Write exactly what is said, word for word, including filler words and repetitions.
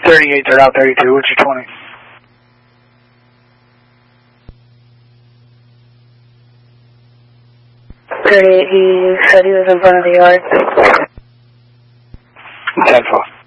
thirty-eight, they're out thirty-two. What's your twenty? thirty-eight, he said he was in front of the yard. ten four.